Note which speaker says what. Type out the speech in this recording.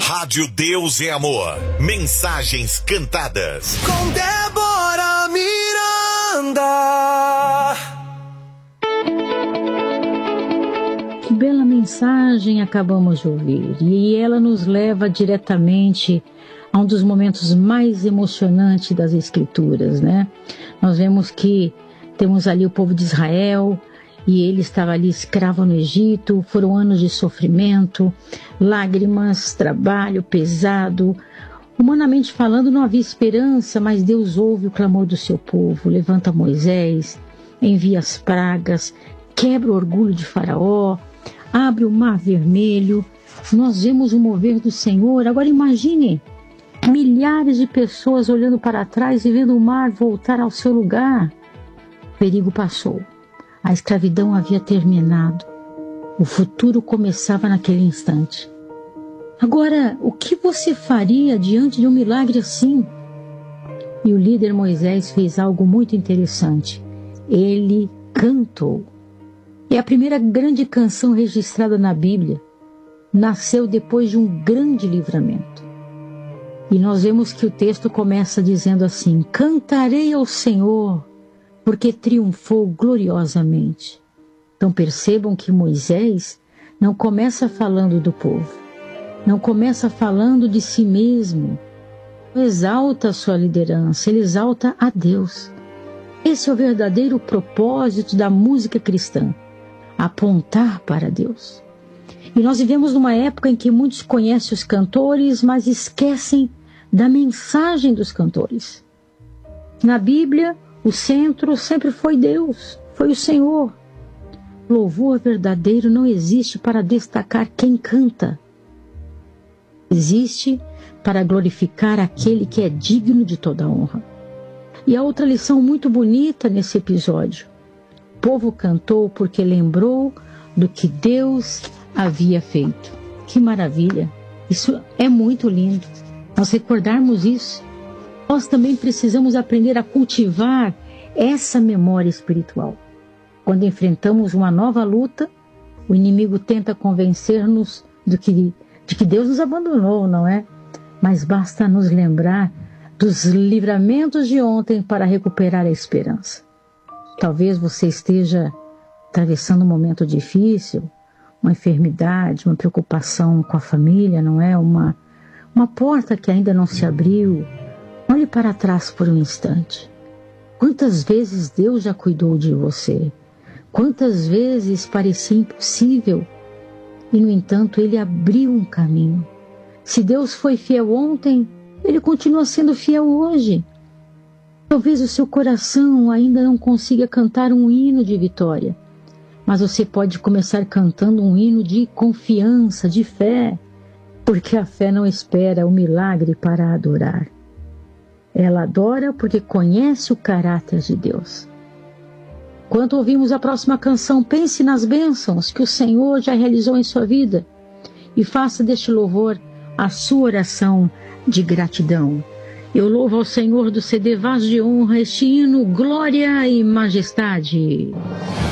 Speaker 1: Rádio Deus é Amor. Mensagens cantadas.
Speaker 2: Com Débora Miranda.
Speaker 3: Que bela mensagem acabamos de ouvir. E ela nos leva diretamente a um dos momentos mais emocionantes das Escrituras, né? Nós vemos que temos ali o povo de Israel, e ele estava ali escravo no Egito. Foram anos de sofrimento, lágrimas, trabalho pesado. Humanamente falando, não havia esperança, mas Deus ouve o clamor do seu povo, levanta Moisés, envia as pragas, quebra o orgulho de Faraó, abre o mar vermelho. Nós vemos o mover do Senhor. Agora imagine milhares de pessoas olhando para trás e vendo o mar voltar ao seu lugar. O perigo passou. A escravidão havia terminado. O futuro começava naquele instante. Agora, o que você faria diante de um milagre assim? E o líder Moisés fez algo muito interessante. Ele cantou. É a primeira grande canção registrada na Bíblia. Nasceu depois de um grande livramento. E nós vemos que o texto começa dizendo assim: cantarei ao Senhor, porque triunfou gloriosamente. Então percebam que Moisés não começa falando do povo, não começa falando de si mesmo, não exalta a sua liderança, ele exalta a Deus. Esse é o verdadeiro propósito da música cristã, apontar para Deus. E nós vivemos numa época em que muitos conhecem os cantores, mas esquecem da mensagem dos cantores. Na Bíblia, o centro sempre foi Deus, foi o Senhor. Louvor verdadeiro não existe para destacar quem canta. Existe para glorificar aquele que é digno de toda honra. E a outra lição muito bonita nesse episódio: o povo cantou porque lembrou do que Deus havia feito. Que maravilha! Isso é muito lindo. Nós recordarmos isso. Nós também precisamos aprender a cultivar essa memória espiritual. Quando enfrentamos uma nova luta, o inimigo tenta convencer-nos de que Deus nos abandonou, não é? Mas basta nos lembrar dos livramentos de ontem para recuperar a esperança. Talvez você esteja atravessando um momento difícil, uma enfermidade, uma preocupação com a família, não é? Uma porta que ainda não se abriu. Olhe para trás por um instante. Quantas vezes Deus já cuidou de você? Quantas vezes parecia impossível? E, no entanto, Ele abriu um caminho. Se Deus foi fiel ontem, Ele continua sendo fiel hoje. Talvez o seu coração ainda não consiga cantar um hino de vitória, mas você pode começar cantando um hino de confiança, de fé, porque a fé não espera o milagre para adorar. Ela adora porque conhece o caráter de Deus. Quando ouvimos a próxima canção, pense nas bênçãos que o Senhor já realizou em sua vida e faça deste louvor a sua oração de gratidão. Eu louvo ao Senhor do CD Vaso de Honra este hino, Glória e Majestade.